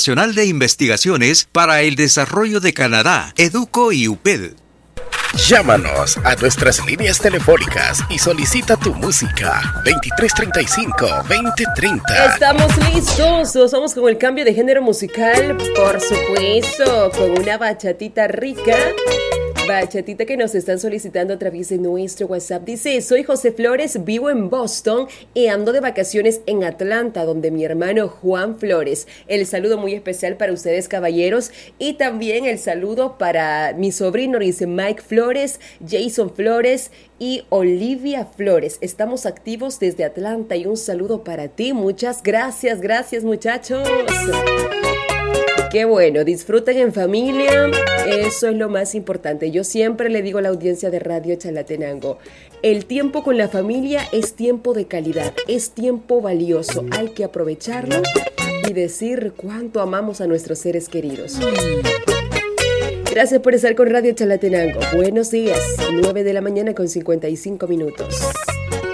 Nacional de Investigaciones para el Desarrollo de Canadá, EDUCO y UPED. Llámanos a nuestras líneas telefónicas y solicita tu música 2335-2030. Estamos listos, nos vamos con el cambio de género musical, por supuesto, con una bachatita rica. Bachatita que nos están solicitando a través de nuestro WhatsApp. Dice: soy José Flores, vivo en Boston y ando de vacaciones en Atlanta, donde mi hermano Juan Flores. El saludo muy especial para ustedes, caballeros, y también el saludo para mi sobrino, dice Mike Flores, Jason Flores y Olivia Flores. Estamos activos desde Atlanta y un saludo para ti. Muchas gracias, muchachos. Qué bueno, disfruten en familia, eso es lo más importante. Yo siempre le digo a la audiencia de Radio Chalatenango, el tiempo con la familia es tiempo de calidad, es tiempo valioso, hay que aprovecharlo y decir cuánto amamos a nuestros seres queridos. Gracias por estar con Radio Chalatenango. Buenos días, 9 de la mañana con 55 minutos.